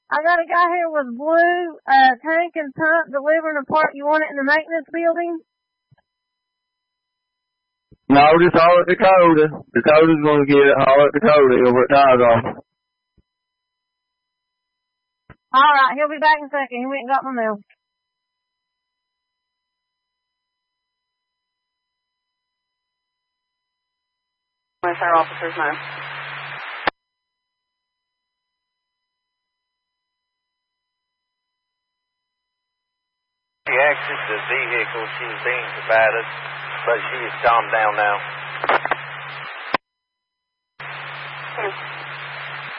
I got a guy here with blue, tank and pump delivering a part. You want it in the maintenance building? No, just haul it to Dakota. Dakota's gonna get it. Haul it to Dakota over at Tiger's office. Alright, he'll be back in a second. He went and got my mail. With our officers know. She exited the vehicle. She was being provided, but she has calmed down now.